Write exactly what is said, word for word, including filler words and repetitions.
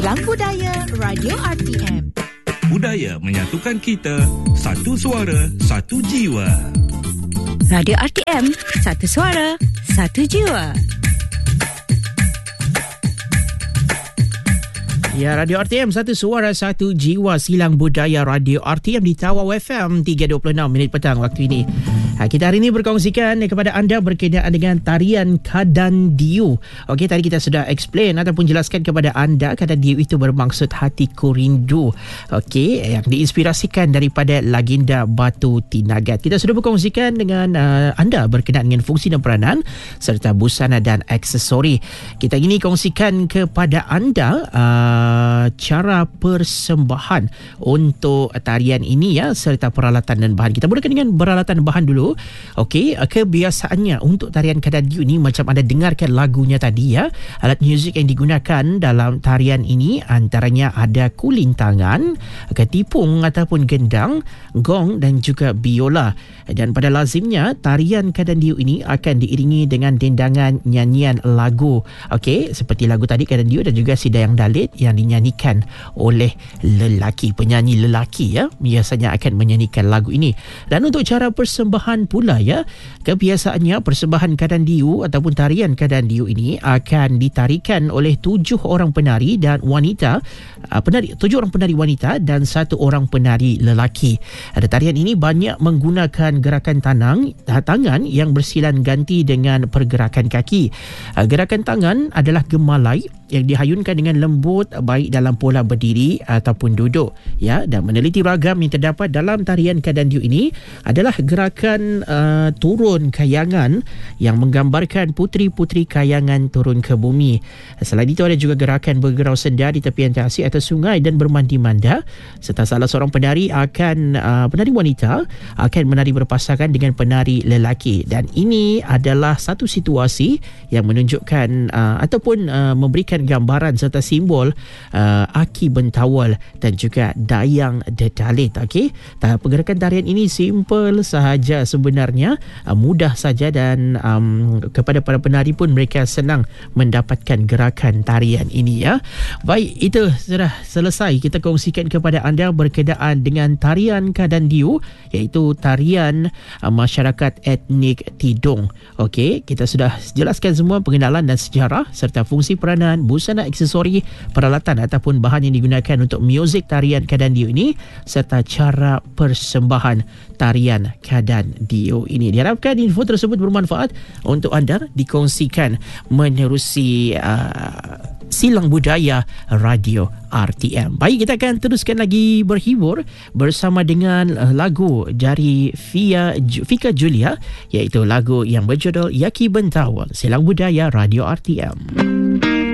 Silang Budaya Radio R T M. Budaya menyatukan kita, satu suara, satu jiwa. Radio R T M, satu suara, satu jiwa. Ya, Radio R T M, satu suara, satu jiwa. Silang Budaya Radio R T M di Tawau F M, tiga dua puluh enam minit petang waktu ini. Ha, kita hari ini berkongsikan kepada anda berkaitan dengan tarian Kadandiu. Okey, tadi kita sudah explain ataupun jelaskan kepada anda Kadandiu itu bermaksud hatiku rindu. Okey, yang diinspirasikan daripada legenda Batu Tinagat. Kita sudah berkongsikan dengan uh, anda berkenaan dengan fungsi dan peranan serta busana dan aksesori. Kita ini kongsikan kepada anda uh, cara persembahan untuk tarian ini ya, serta peralatan dan bahan. Kita mulakan dengan peralatan bahan dulu. Okey, kebiasaannya untuk tarian Kadandiu ni macam anda dengarkan lagunya tadi ya. Alat muzik yang digunakan dalam tarian ini antaranya ada kulintangan, ketipung ataupun gendang, gong dan juga biola. Dan pada lazimnya tarian Kadandiu ini akan diiringi dengan dendangan nyanyian lagu. Okey, seperti lagu tadi Kadandiu dan juga Sidayang Dalit yang dinyanyikan oleh lelaki, penyanyi lelaki ya, biasanya akan menyanyikan lagu ini. Dan untuk cara persembahan pula ya, kebiasaannya persembahan Kadandiu ataupun tarian Kadandiu ini akan ditarikan oleh tujuh orang penari dan wanita, penari tujuh orang penari wanita dan satu orang penari lelaki. Ada tarian ini banyak menggunakan gerakan tanang, tangan yang bersilan ganti dengan pergerakan kaki. Gerakan tangan adalah gemalai yang dihayunkan dengan lembut baik dalam pola berdiri ataupun duduk ya. Dan meneliti ragam yang terdapat dalam tarian Kadandiu ini adalah gerakan uh, turun kayangan yang menggambarkan puteri-puteri kayangan turun ke bumi. Selain itu ada juga gerakan bergurau senda di tepian tasik atau sungai dan bermandi manda, serta salah seorang penari akan uh, penari wanita akan menari berpasangan dengan penari lelaki. Dan ini adalah satu situasi yang menunjukkan uh, ataupun uh, memberikan gambaran serta simbol uh, Aki Bentawal dan juga Dayang Dedalit. Okey, pergerakan tarian ini simple sahaja sebenarnya, uh, mudah saja dan um, kepada para penari pun mereka senang mendapatkan gerakan tarian ini ya. Baik, itu sudah selesai kita kongsikan kepada anda berkenaan dengan tarian Kadandiu, iaitu tarian uh, masyarakat etnik Tidong. Okey, kita sudah jelaskan semua pengenalan dan sejarah serta fungsi peranan, busana, aksesori, peralatan ataupun bahan yang digunakan untuk muzik tarian Kadandiu ini serta cara persembahan tarian Kadandiu ini. Diharapkan info tersebut bermanfaat untuk anda, dikongsikan menerusi uh, Silang Budaya Radio R T M. Baik, kita akan teruskan lagi berhibur bersama dengan uh, lagu dari Fia, Fika Julia, iaitu lagu yang berjudul Yaki Bentawal. Silang Budaya Radio R T M.